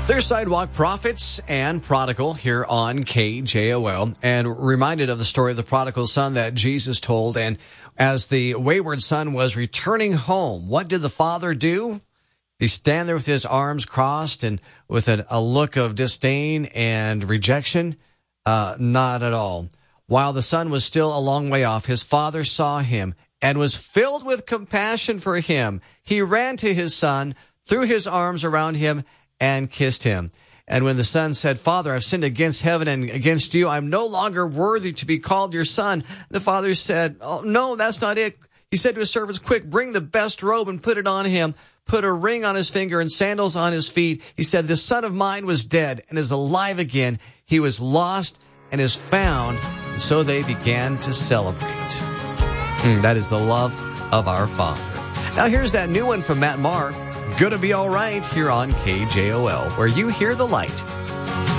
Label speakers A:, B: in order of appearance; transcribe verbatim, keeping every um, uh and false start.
A: There's Sidewalk Prophets and Prodigal here on K J O L, and reminded of the story of the prodigal son that Jesus told. And as the wayward son was returning home, what did the father do? He stand there with his arms crossed and with a, a look of disdain and rejection? Uh, not at all. While the son was still a long way off, his father saw him and was filled with compassion for him. He ran to his son, threw his arms around him, and kissed him. And when the son said, "Father, I've sinned against heaven and against you. I'm no longer worthy to be called your son," the father said, "Oh, no, that's not it." He said to his servants, "Quick, bring the best robe and put it on him. Put a ring on his finger and sandals on his feet." He said, "This son of mine was dead and is alive again. He was lost and is found." And so they began to celebrate. Mm, that is the love of our Father. Now here's that new one from Matt Maher. Gonna Be All Right, here on K J O L, where you hear the light.